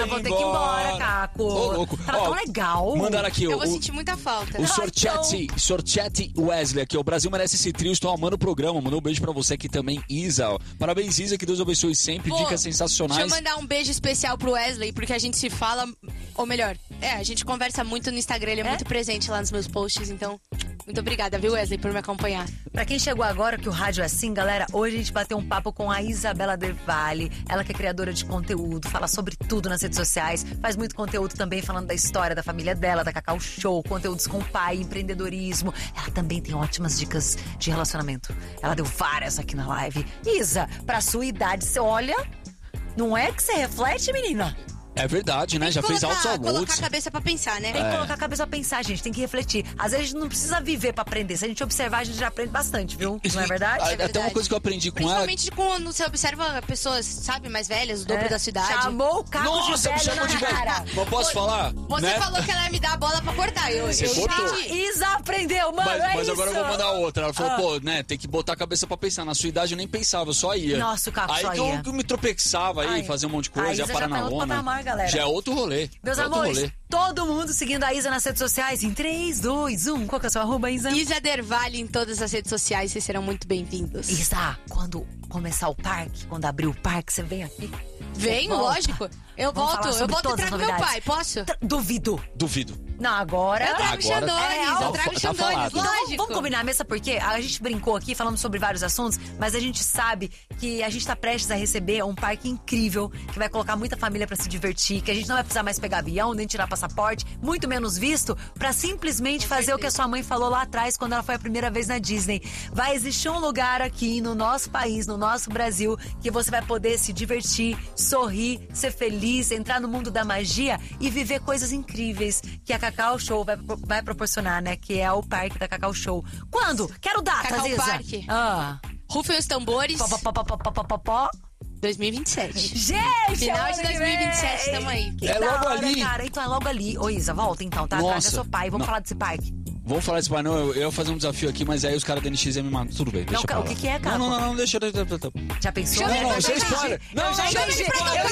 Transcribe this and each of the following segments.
vou ter que ir embora, Caco. Ô, louco. Tava tão legal. Mandaram aqui, Eu vou sentir muita falta. O Sorchete Wesley aqui, ó. O Brasil merece esse trio, estou amando o programa. Mandou um beijo pra você aqui também, Isa. Ó. Parabéns, Isa, que Deus abençoe sempre. Dicas sensacionais. Deixa eu mandar um beijo especial pro Wesley, porque a gente se fala, ou melhor, a gente conversa muito no Instagram, ele é muito presente lá nos meus posts, então muito obrigada, viu, Wesley, por me acompanhar. Pra quem chegou agora, que o rádio é assim, galera, hoje a gente bateu um papo com a Isabela Del Valle. Ela que é criadora de conteúdo, fala sobre tudo nas redes sociais, faz muito conteúdo também falando da história da família dela, da Cacau Show, conteúdos com o pai, empreendedorismo. Ela também tem ótimas dicas de relacionamento. Ela deu várias aqui na live. Isa, pra sua idade, você olha, não é que você reflete, menina? É verdade, né? Já fez altos Colocar awards. a cabeça pra pensar, né? Tem que colocar a cabeça pra pensar, gente. Tem que refletir. Às vezes a gente não precisa viver pra aprender. Se a gente observar, a gente já aprende bastante, viu? Não é verdade? Até uma coisa que eu aprendi com ela. Principalmente quando você observa pessoas, sabe, mais velhas, o dobro da cidade. Chamou o Caco Nossa, de me velho chamou na de velho. cara. Não posso falar? Você né? falou que ela ia me dar a bola pra cortar. Você cortou. Isa aprendeu, mano. Mas é agora isso. eu vou mandar outra. Ela falou, pô, né, tem que botar a cabeça pra pensar. Na sua idade eu nem pensava, eu só ia. Nossa, o Caco aí só que ia. eu me tropeçava aí, fazia um monte de coisa, A ia Isa parar já tá na em outro lona. patamar, galera. Já é outro rolê. Meus outro amores, rolê. todo mundo seguindo a Isa nas redes sociais em 3, 2, 1. Qual que é o seu arroba, Isa? Isa Dervale em todas as redes sociais, vocês serão muito bem-vindos. Isa, quando começar o parque, quando abrir o parque, você vem aqui? Venho, Volta. lógico. Eu Vamos falar volto sobre e todas as trago meu novidades. pai, posso? Duvido. Duvido. Não, agora... Eu trago Agora- Xandões, eu trago tá Xandões, falado. Então, lógico. vamos combinar a mesa, porque a gente brincou aqui, falamos sobre vários assuntos, mas a gente sabe que a gente tá prestes a receber um parque incrível, que vai colocar muita família pra se divertir, que a gente não vai precisar mais pegar avião, nem tirar passaporte, muito menos visto, pra simplesmente fazer o que a sua mãe falou lá atrás, quando ela foi a primeira vez na Disney. Vai existir um lugar aqui no nosso país, no nosso Brasil, que você vai poder se divertir, sorrir, ser feliz, entrar no mundo da magia e viver coisas incríveis que a Cacau Show vai proporcionar, né? Que é o parque da Cacau Show. Quando? Quero datas, Cacau Isa. Parque. Ah. Rufem os tambores, Pó, pó, pó, pó, pó, pó, pó, pó. 2027. Gente! Final de ano que 2027, vem. tamo aí. Que É da logo hora, ali. Cara. Então é logo ali. Ô, Isa, volta então, tá? Nossa. Traga seu pai. Vamos Não. falar desse parque. Vamos falar desse pai, não. Eu ia fazer um desafio aqui, mas aí os caras da NX iam me matar. Tudo bem, deixa Não, pra lá. o que é, cara? Não, deixa. Já pensou? Chama ele Não, pra sem cá. spoiler. Eu já não, entendi. sem Eu spoiler.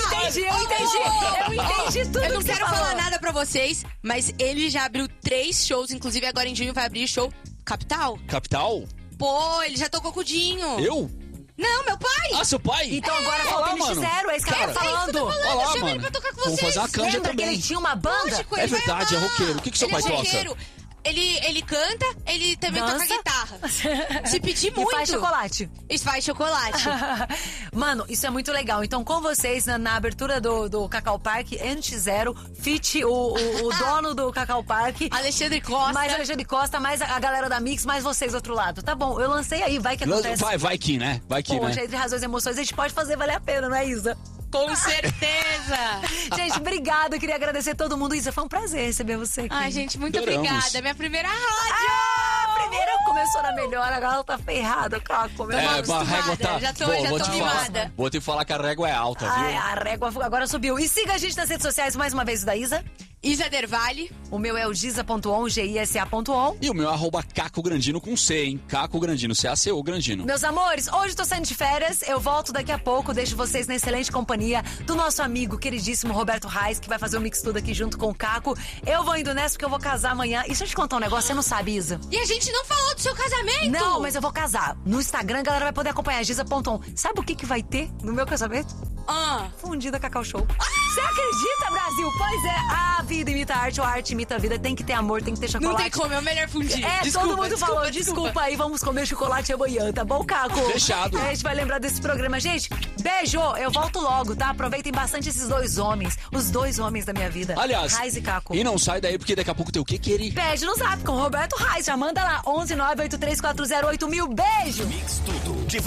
entendi tudo Eu não que você quero falou. falar nada pra vocês, mas ele já abriu 3 shows, inclusive agora em junho vai abrir show Capital. Capital? Pô, ele já tocou com o Dinho. Eu? Não, meu pai! Ah, seu pai? Então agora Olha falta lá, mano. NX0, é isso que eu Cara, tô falando. Olha lá, Chama ele mano. pra tocar com Vamos vocês. fazer uma canja Lembra que também. ele tinha uma banda? Lógico, É ele vai verdade, é amar. roqueiro. O que seu Ele pai é toca? roqueiro. Ele canta, ele também Dança. toca guitarra. Se pedir muito. E faz chocolate. E faz chocolate. Mano, isso é muito legal. Então, com vocês, na abertura do Cacau Park, NX0, Fit, o dono do Cacau Park. Alexandre Costa. Mais Alexandre Costa, mais a galera da Mix, mais vocês do outro lado. Tá bom, eu lancei aí, vai que acontece. Vai que, né? Vai que, Poxa, né? entre razões e emoções, a gente pode fazer valer a pena, não é, Isa? Com certeza. Gente, obrigada. Eu queria agradecer todo mundo. Isa, foi um prazer receber você aqui. Ai, gente, muito Adoramos. obrigada. Minha primeira rádio. Primeiro começou na melhor, agora ela tá ferrada, Caco. Meu Deus. A régua tá... Já tô vou te mimada. falar, vou te falar que a régua é alta, viu? Ai, a régua agora subiu. E siga a gente nas redes sociais, mais uma vez, o da Isa. Isa Dervale. O meu é o giza.on, gisa.on. E o meu é @Caco Grandino com C, hein? Caco Grandino, C-A-C-O Grandino. Meus amores, hoje eu tô saindo de férias, eu volto daqui a pouco, deixo vocês na excelente companhia do nosso amigo queridíssimo Roberto Reis, que vai fazer o mix tudo aqui junto com o Caco. Eu vou indo nessa porque eu vou casar amanhã. E deixa eu te contar um negócio, você não sabe, Isa? E a gente não falou do seu casamento. Não, mas eu vou casar. No Instagram, a galera vai poder acompanhar giza.on. Sabe o que vai ter no meu casamento? Fundida Cacau Show. Você acredita, Brasil? Pois é, a vida imita a arte, ou a arte imita a vida. Tem que ter amor, tem que ter chocolate. Não tem como, é o melhor fundir. Todo mundo falou, desculpa aí, vamos comer chocolate amanhã, tá bom, Caco? Fechado. A gente vai lembrar desse programa. Gente, beijo, eu volto logo, tá? Aproveitem bastante esses 2 homens, os 2 homens da minha vida. Aliás, Reis e Caco. e não sai daí porque daqui a pouco tem o que querer. Beijo no zap com o Roberto Reis, já manda lá, 11 983408000. Beijo! Mix Tudo.